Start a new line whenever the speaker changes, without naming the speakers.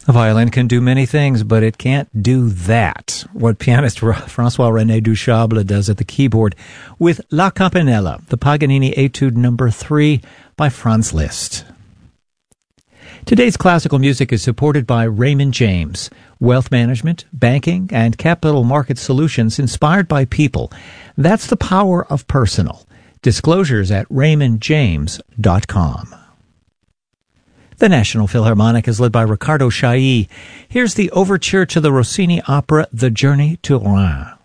A violin can do many things, but it can't do that. What pianist François-René Duchable does at the keyboard with La Campanella, the Paganini Etude No. 3 by Franz Liszt. Today's classical music is supported by Raymond James, wealth management, banking, and capital market solutions inspired by people. That's the power of personal. Disclosures at raymondjames.com. The National Philharmonic is led by Riccardo Chailly. Here's the overture to the Rossini opera The Journey to Rouen.